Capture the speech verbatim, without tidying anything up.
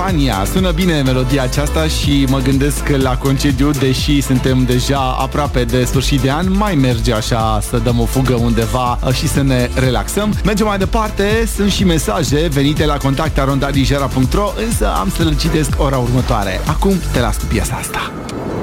Tania. Sună bine melodia aceasta și mă gândesc că la concediu, deși suntem deja aproape de sfârșit de an, mai merge așa să dăm o fugă undeva și să ne relaxăm. Mergem mai departe, sunt și mesaje venite la contact arond adigera punct ro, însă am să le citesc ora următoare. Acum te las cu piesa asta.